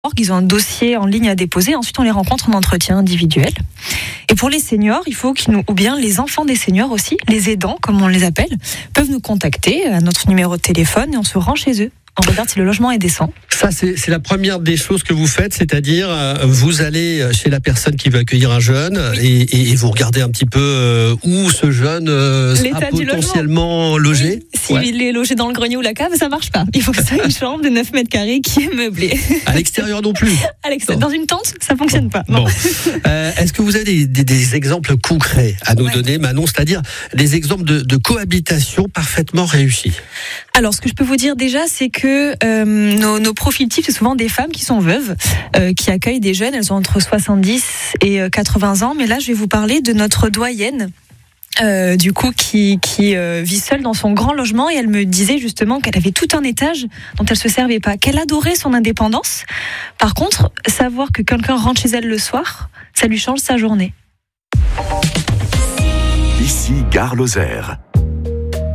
Ils ont un dossier en ligne à déposer. Ensuite, on les rencontre en entretien individuel. Et pour les seniors, il faut ou bien les enfants des seniors aussi, les aidants, comme on les appelle, peuvent nous contacter à notre numéro de téléphone et on se rend chez eux. On regarde si le logement est décent. Ça, c'est la première des choses que vous faites, c'est-à-dire vous allez chez la personne qui veut accueillir un jeune et vous regardez un petit peu où ce jeune sera potentiellement logé. Oui. S'il est logé dans le grenier ou la cave, ça marche pas. Il faut que ça ait une chambre de 9 mètres carrés qui est meublée. À l'extérieur non plus. Dans une tente, ça fonctionne pas. Bon. Est-ce que vous avez des exemples concrets à nous donner, Manon, c'est-à-dire des exemples de cohabitation parfaitement réussie? Alors, ce que je peux vous dire déjà, c'est que nos profils types, c'est souvent des femmes qui sont veuves, qui accueillent des jeunes. Elles ont entre 70 et 80 ans. Mais là, je vais vous parler de notre doyenne, qui vit seule dans son grand logement. Et elle me disait justement qu'elle avait tout un étage dont elle se servait pas, qu'elle adorait son indépendance. Par contre, savoir que quelqu'un rentre chez elle le soir, ça lui change sa journée. Ici, Gare Lozère.